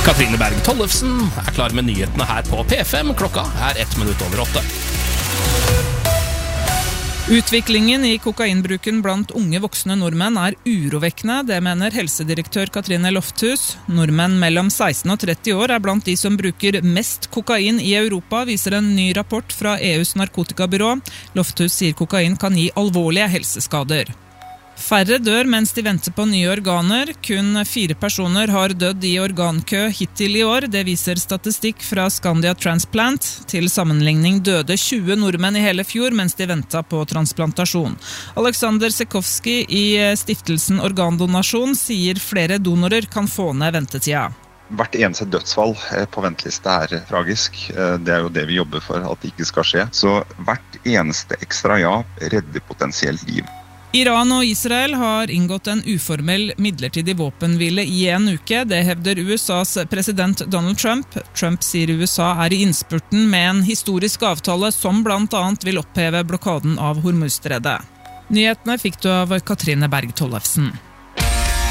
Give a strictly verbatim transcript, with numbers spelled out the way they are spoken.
Katrine Berg Tollefsen er klar med nyhetene her på P fem. Klokka er ett minutt over åtte. Utviklingen i kokainbruken blant unge voksne nordmenn er urovekkende, det mener helsedirektør Katrine Lofthus. Nordmenn mellom seksten og tretti år er blant de som bruker mest kokain i Europa, viser en ny rapport fra E U's narkotikabyrå. Lofthus sier kokain kan gi alvorlige helseskader. Færre dør mens de venter på nye organer. Kun fire personer har dødd i organkø hittil i år. Det viser statistikk fra Scandia Transplant. Til sammenligning døde tjue nordmenn i hele fjor mens de ventet på transplantasjon. Alexander Sekowski i stiftelsen Organdonasjon sier flere donorer kan få ned ventetida. Hvert eneste dødsfall på venteliste er tragisk. Det er jo det vi jobber for at det ikke skal skje. Så hvert eneste ekstra ja redder potensielt liv. Iran og Israel har inngått en uformell midlertidig våpenhvile i en uke. Det hevder U S A's president Donald Trump. Trump sier U S A er i innspurten med en historisk avtale som blant annet vil oppheve blokaden av Hormuzstredet. Nyhetene fikk du av Katrine Berg Tollefsen.